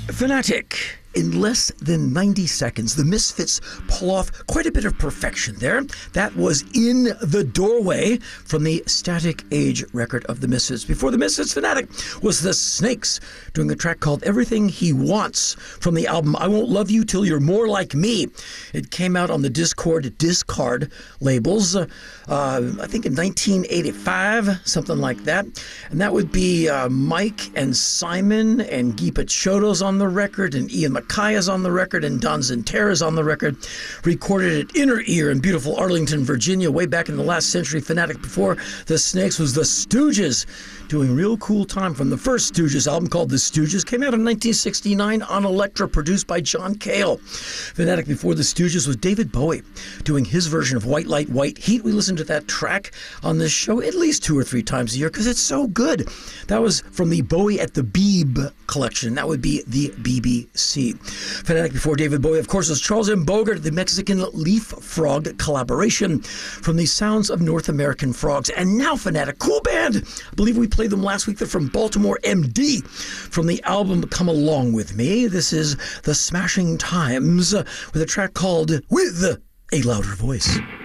Fanatic. In less than 90 seconds, the Misfits pull off quite a bit of perfection there. That was In the Doorway from the Static Age record of the Misfits. Before the Misfits, Fanatic was the Snakes doing a track called Everything He Wants from the album I Won't Love You Till You're More Like Me. It came out on the Discard labels, I think in 1985, something like that. And that would be Mike and Simon and Guy Picciotto's on the record, and Ian Mackay's on the record, and Don Zentera's on the record. Recorded at Inner Ear in beautiful Arlington, Virginia, way back in the last century. Fanatic before the Snakes was the Stooges, doing Real Cool Time from the first Stooges album called The Stooges. Came out in 1969 on Elektra, produced by John Cale. Fanatic before the Stooges was David Bowie, doing his version of White Light, White Heat. We listen to that track on this show at least 2 or 3 times a year because it's so good. That was from the Bowie at the Beeb collection. That would be the BBC. Fanatic before David Bowie, of course, was Charles M. Bogart, the Mexican Leaf Frog collaboration from the Sounds of North American Frogs. And now Fanatic, cool band. I believe we played them last week. They're from Baltimore, MD, from the album Come Along With Me. This is the Smashing Times with a track called With a Louder Voice.